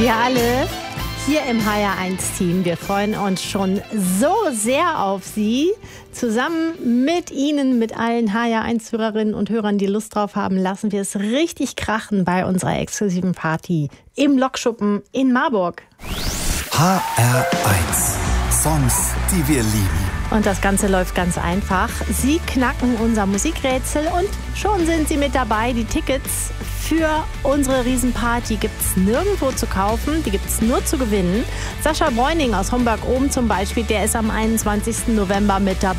Wir alle hier im HR1-Team, wir freuen uns schon so sehr auf Sie. Zusammen mit Ihnen, mit allen HR1-Hörerinnen und Hörern, die Lust drauf haben, lassen wir es richtig krachen bei unserer exklusiven Party im Lokschuppen in Marburg. HR1. Songs, die wir lieben. Und das Ganze läuft ganz einfach. Sie knacken unser Musikrätsel und schon sind Sie mit dabei. Die Tickets für unsere Riesenparty gibt es nirgendwo zu kaufen, die gibt es nur zu gewinnen. Sascha Bräuning aus Homburg-Oben zum Beispiel, der ist am 21. November mit dabei.